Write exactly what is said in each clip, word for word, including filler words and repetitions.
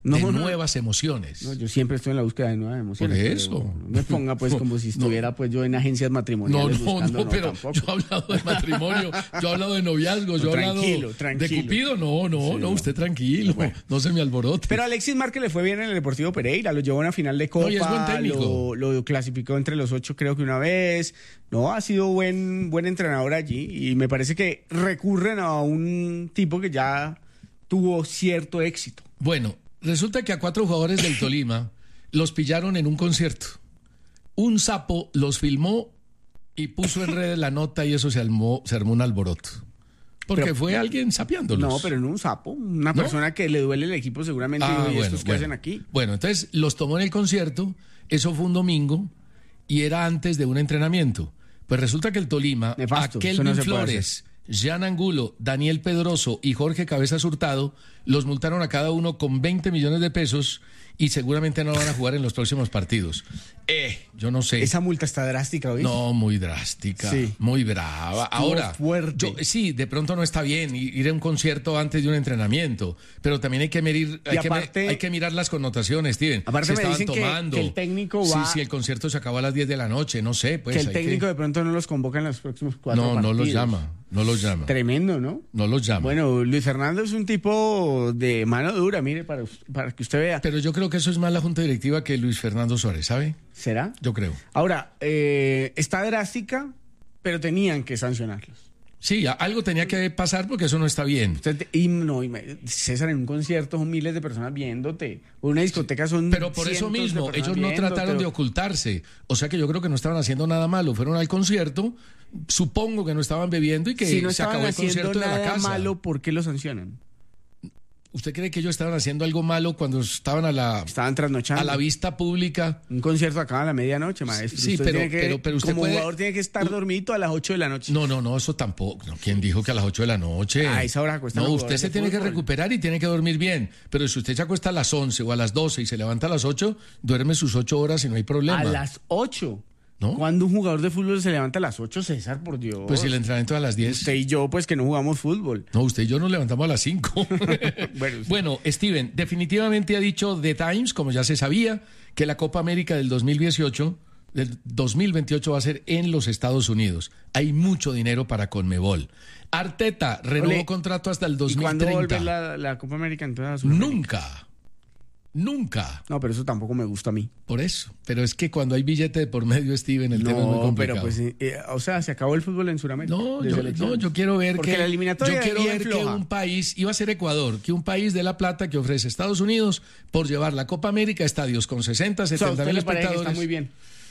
No, de no, nuevas emociones. No, yo siempre estoy en la búsqueda de nuevas emociones. Por eso. No me ponga pues como si estuviera No. pues yo en agencias matrimoniales No, no, buscando, no, no, pero tampoco. yo he hablado de matrimonio, yo he hablado de noviazgo, yo No, he hablado tranquilo, tranquilo. de Cupido. No, no, Sí, no, no. usted tranquilo, Bueno. no se me alborote. Pero a Alexis Márquez le fue bien en el Deportivo Pereira, lo llevó a una final de Copa, No, y es buen técnico. lo, lo clasificó entre los ocho creo que una vez. No, ha sido buen, buen entrenador allí y me parece que recurren a un tipo que ya tuvo cierto éxito. Bueno, resulta que a cuatro jugadores del Tolima los pillaron en un concierto. Un sapo los filmó y puso en redes la nota y eso se armó, se armó un alboroto. Porque Pero- fue alguien sapeándolos. No, pero no un sapo, una ¿No? persona que le duele el equipo seguramente. Ah, y bueno, estos que bueno. hacen aquí. Bueno, entonces los tomó en el concierto, eso fue un domingo y era antes de un entrenamiento. Pues resulta que el Tolima, Nefasto, a eso Kelvin no se puede Flores, Jean Angulo, Daniel Pedroso y Jorge Cabezas Hurtado, los multaron a cada uno con veinte millones de pesos y seguramente no van a jugar en los próximos partidos. Eh, yo no sé. Esa multa está drástica, ¿oíste? No, muy drástica, Sí. muy brava. Estuvo Ahora, fuerte. yo- sí, de pronto no está bien i- ir a un concierto antes de un entrenamiento, pero también hay que medir, hay, aparte- que, me- hay que mirar las connotaciones, Steven. Aparte Se me estaban dicen que- tomando. que el técnico Sí, va- sí, el concierto se acabó a las diez de la noche, no sé, pues. que el hay técnico de pronto no los convoca en los próximos cuatro No, partidos. no los llama, no los llama. Tremendo, ¿no? No los llama. Bueno, Luis Fernando es un tipo de mano dura, mire, para, para que usted vea. Pero yo creo que eso es más la Junta Directiva que Luis Fernando Suárez, ¿sabe? ¿Será? Yo creo. Ahora, eh, está drástica, pero tenían que sancionarlos. Sí, a- algo tenía que pasar porque eso no está bien. Usted te- y no, y me- César, en un concierto son miles de personas viéndote. Una discoteca son Pero por eso cientos de mismo, personas ellos no viéndote. trataron de ocultarse. O sea que yo creo que no estaban haciendo nada malo. Fueron al concierto, supongo que no estaban bebiendo y que Si no se estaban acabó el haciendo concierto de la nada casa. malo, ¿por qué lo sancionan? ¿Usted cree que ellos estaban haciendo algo malo cuando estaban a la, Estaban trasnochando. a la vista pública? Un concierto acaba a la medianoche, maestro. Sí, Usted pero- tiene que- pero- pero usted como puede- jugador tiene que estar dormido a las ocho de la noche. No, no, no, eso tampoco. No, ¿quién dijo que a las ocho de la noche? A esa hora acuestan No, los usted jugadores se de tiene que fútbol. recuperar y tiene que dormir bien. Pero si usted se acuesta a las once o a las doce y se levanta a las ocho, duerme sus ocho horas y no hay problema. A las ocho. ¿No? Cuando un jugador de fútbol se levanta a las ocho, César, por Dios. Pues si el entrenamiento es a las diez. Usted y yo, pues que no jugamos fútbol. No, usted y yo nos levantamos a las cinco. Bueno, sí. Bueno, Steven, definitivamente ha dicho The Times, como ya se sabía, que la Copa América del dos mil dieciocho, del dos mil veintiocho va a ser en los Estados Unidos. Hay mucho dinero para Conmebol. Arteta renovó Ole, contrato hasta el ¿Y cuándo dos mil vuelve treinta. la, la Copa América entonces a Sudamérica? Nunca. Nunca. No, pero eso tampoco me gusta a mí. Por eso. Pero es que cuando hay billete de por medio, Steven, el tema es muy No, complicado. pero pues, eh, eh, o sea, se acabó el fútbol en Sudamérica. No, de yo, selección. no, yo quiero ver Porque que la eliminatoria yo quiero bien ver que floja. un país, iba a ser Ecuador, que un país de la plata que ofrece Estados Unidos por llevar la Copa América a estadios con sesenta, O sea, ¿a setenta usted mil le parece que está espectadores. muy bien?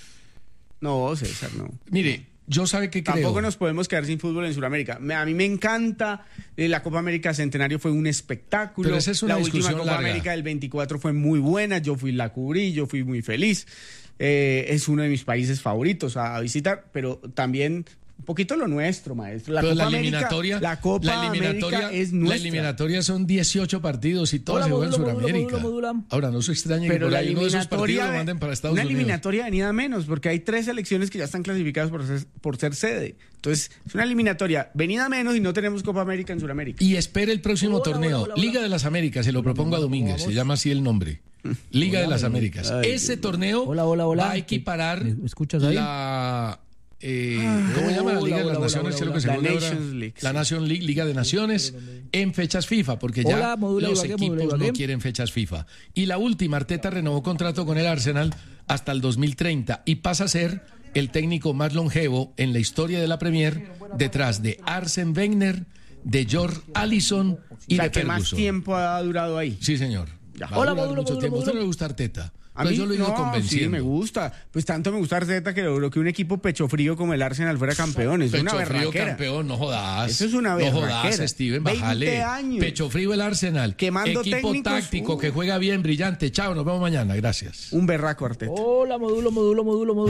No, César, no. Mire, yo sabe que creo. Tampoco nos podemos quedar sin fútbol en Sudamérica. Me- A mí me encanta. eh, la Copa América Centenario fue un espectáculo. Pero esa es una la última discusión Copa larga. América del veinticuatro fue muy buena. Yo fui la cubrí, yo fui muy feliz. Eh, es uno de mis países favoritos a visitar, pero también un poquito lo nuestro, maestro. La Pero Copa la América- eliminatoria, la Copa la eliminatoria, América es la nuestra. eliminatoria son dieciocho partidos y todos Hola, se juegan en módulo, módulo, Sudamérica. módulo, módulo. Ahora no se extrañe que Pero por la ahí uno de esos partidos eliminatoria, lo manden para Estados una Unidos. eliminatoria venida menos, porque hay tres selecciones que ya están clasificadas por ser, por ser sede. Entonces, es una eliminatoria venida menos y no tenemos Copa América en Sudamérica. Y espere el próximo Hola, torneo, hola, hola, hola. Liga de las Américas, se lo propongo a Domínguez, se llama así el nombre. Liga de las Américas. Ay, Ese torneo Hola, hola, hola. va a equiparar ¿Me escuchas ahí? la... eh, ¿Cómo se llama la hola, Liga de las hola, Naciones? hola, ¿Qué es lo que hola. se La llama ahora? Nations League, La sí. Nation League, Liga de Naciones, en fechas FIFA, porque ya Hola, modula los Ibagué, equipos modula no Ibagué. quieren fechas FIFA. Y la última, Arteta renovó contrato con el Arsenal hasta el dos mil treinta y pasa a ser el técnico más longevo en la historia de la Premier, detrás de Arsene Wenger, de George Allison y o sea, de que más Ferguson. tiempo ha durado ahí. Sí, señor. Ya. Va a Hola, durar módulo, mucho módulo, tiempo. ¿A usted no módulo. le gusta Arteta? A Pues mí yo lo digo no, convenciendo. sí, me gusta. Pues tanto me gusta Arteta que logró que un equipo pecho frío como el Arsenal fuera campeón. Es una Pecho frío berraquera. campeón, no jodas. Eso es una No jodas, berraquera. Steven, veinte bájale. años. Pecho frío el Arsenal. Quemando Equipo técnicos, táctico uh. que juega bien, brillante. Chao, nos vemos mañana. Gracias. Un berraco Arteta. Hola, módulo, módulo, módulo, módulo.